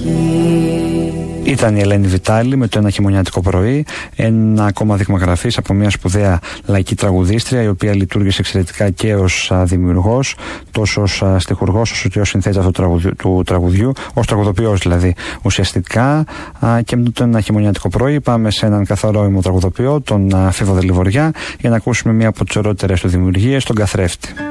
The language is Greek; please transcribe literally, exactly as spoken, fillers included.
Ήταν η Ελένη Βιτάλη με το Ένα χειμωνιάτικο πρωί, ένα ακόμα δείγμα γραφής από μια σπουδαία λαϊκή τραγουδίστρια, η οποία λειτουργήσε εξαιρετικά και ως δημιουργός, τόσο ως στιχουργός, όσο και ως συνθέτης αυτού του τραγουδιού, του τραγουδιού, ως τραγουδοποιός δηλαδή ουσιαστικά. Και με το Ένα χειμωνιάτικο πρωί πάμε σε έναν καθαρό ήμο τραγουδοποιό, τον Φίβο Δελιβοριά, για να ακούσουμε μια από τις ωραιότερες του δημιουργίες, τον Καθρέφτη.